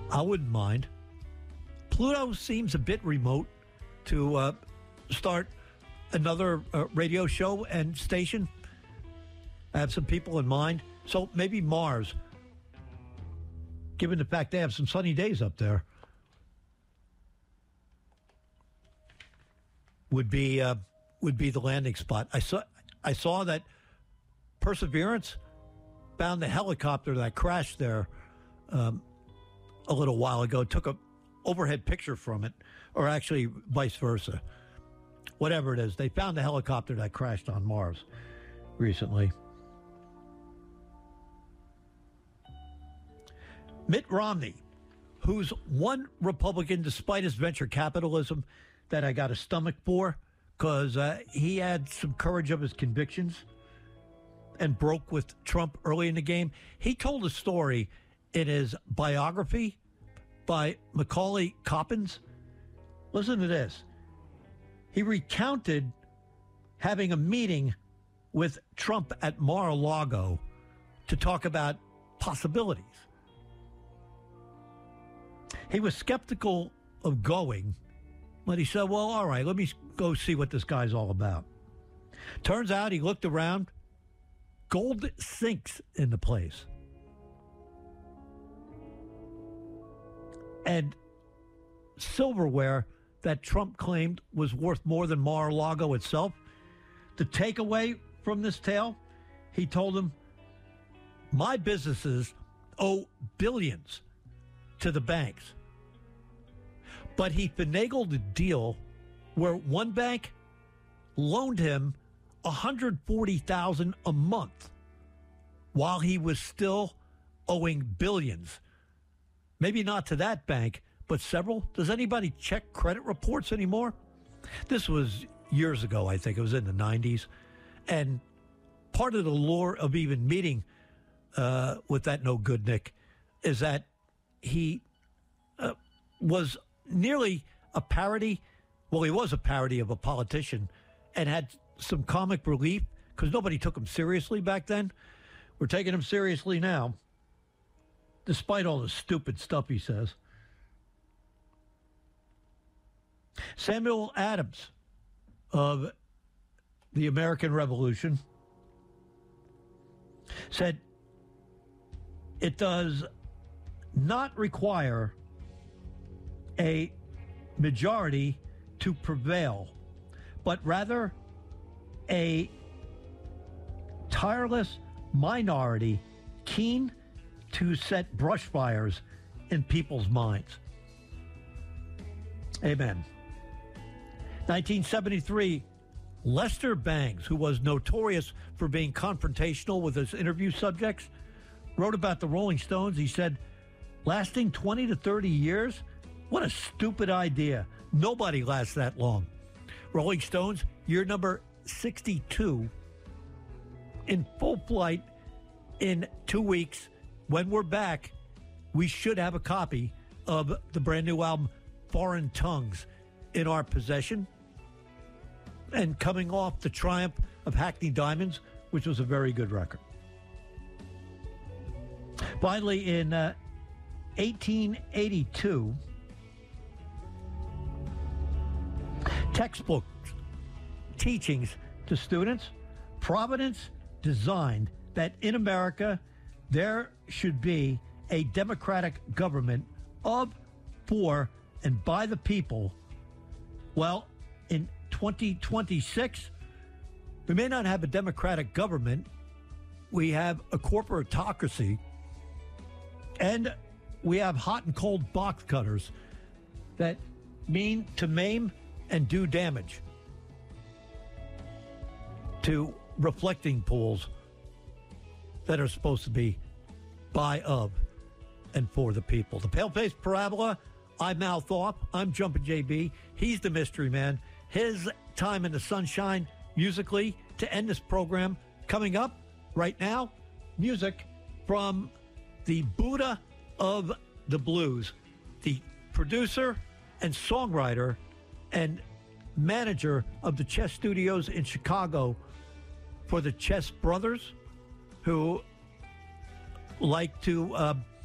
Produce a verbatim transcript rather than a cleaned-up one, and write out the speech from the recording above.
I wouldn't mind. Pluto seems a bit remote to uh, start another uh, radio show and station. I have some people in mind. So maybe Mars, given the fact they have some sunny days up there, would be uh, would be the landing spot. I saw I saw that Perseverance found the helicopter that crashed there um, a little while ago. Took a overhead picture from it, or actually vice versa. Whatever it is, they found the helicopter that crashed on Mars recently. Mitt Romney, who's one Republican, despite his venture capitalism, that I got a stomach for, because uh, he had some courage of his convictions and broke with Trump early in the game. He told a story in his biography by Macaulay Coppins. Listen to this. He recounted having a meeting with Trump at Mar-a-Lago to talk about possibilities. He was skeptical of going, but he said, well, all right, let me go see what this guy's all about. Turns out he looked around, gold sinks in the place. And silverware that Trump claimed was worth more than Mar-a-Lago itself. The takeaway from this tale, he told him, my businesses owe billions to the banks. But he finagled a deal where one bank loaned him one hundred forty thousand dollars a month while he was still owing billions. Maybe not to that bank, but several. Does anybody check credit reports anymore? This was years ago, I think. It was in the nineties. And part of the lure of even meeting uh, with that no good Nick is that he uh, was nearly a parody. Well, he was a parody of a politician and had some comic relief because nobody took him seriously back then. We're taking him seriously now, despite all the stupid stuff he says. Samuel Adams of the American Revolution said, it does not require a majority to prevail, but rather a tireless minority keen to set brush fires in people's minds. Amen. nineteen seventy-three, Lester Bangs, who was notorious for being confrontational with his interview subjects, wrote about the Rolling Stones. He said, lasting twenty to thirty years? What a stupid idea. Nobody lasts that long. Rolling Stones, year number sixty-two, in full flight in two weeks. When we're back, we should have a copy of the brand new album, Foreign Tongues, in our possession. And coming off the triumph of Hackney Diamonds, which was a very good record. Finally, in uh, eighteen eighty-two, textbook teachings to students, Providence designed that in America there should be a democratic government of, for, and by the people. Well, in twenty twenty-six, we may not have a democratic government. We have a corporatocracy, and we have hot and cold box cutters that mean to maim and do damage to reflecting pools that are supposed to be by, of, and for the people. The Pale-Faced Parabola, I'm Mal Thorpe. I'm Jumpin' J B. He's the mystery man. His time in the sunshine musically to end this program. Coming up right now, music from the Buddha of the Blues, the producer and songwriter and manager of the Chess Studios in Chicago for the Chess Brothers, who like to uh,